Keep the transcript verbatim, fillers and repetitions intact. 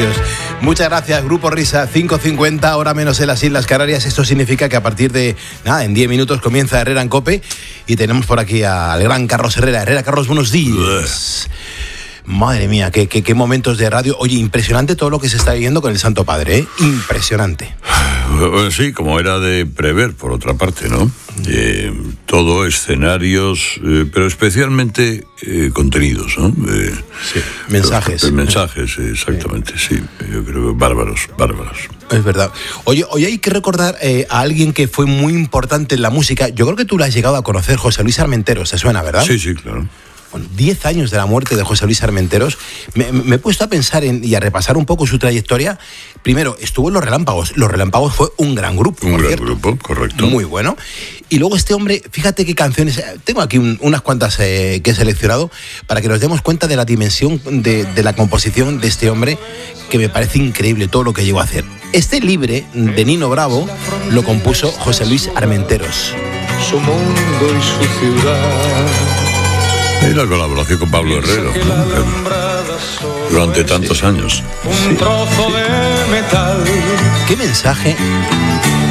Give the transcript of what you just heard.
tercios. Muchas gracias, Grupo Risa, cinco cincuenta, hora menos en las Islas Canarias. Esto significa que a partir de, nada, en diez minutos comienza Herrera en COPE y tenemos por aquí al gran Carlos Herrera. Herrera, Carlos, buenos días. Madre mía, qué, qué, qué momentos de radio. Oye, impresionante todo lo que se está viviendo con el Santo Padre, ¿eh? Impresionante. Bueno, sí, como era de prever, por otra parte, ¿no? Eh, todo escenarios, eh, pero especialmente eh, contenidos, ¿no? Eh, sí, mensajes. Los, mensajes, exactamente, sí. Yo creo que bárbaros, bárbaros. Es verdad. Oye, hoy hay que recordar eh, a alguien que fue muy importante en la música. Yo creo que tú lo has llegado a conocer, José Luis Armenteros, ¿te suena, verdad? Sí, sí, claro. Bueno, diez años de la muerte de José Luis Armenteros. Me, me he puesto a pensar en, y a repasar un poco su trayectoria. Primero, estuvo en Los Relámpagos. Los Relámpagos fue un gran grupo, Un por gran cierto. grupo, correcto. Muy bueno. Y luego este hombre, fíjate qué canciones... Tengo aquí un, unas cuantas eh, que he seleccionado para que nos demos cuenta de la dimensión de, de la composición de este hombre, que me parece increíble todo lo que llegó a hacer. Este Libre, de Nino Bravo, lo compuso José Luis Armenteros. Su mundo y su ciudad. Y la colaboración con Pablo Herrero, ¿no? Durante tantos sí. años. Un trozo de metal. ¿Qué mensaje